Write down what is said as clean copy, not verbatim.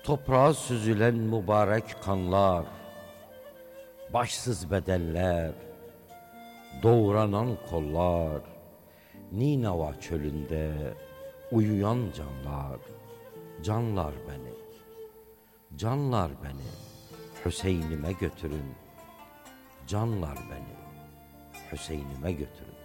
Toprağa süzülen mübarek kanlar, başsız bedenler, doğranan kollar, Ninava çölünde uyuyan canlar, canlar beni, canlar beni, Hüseyin'ime götürün, canlar beni, Hüseyin'ime götürün.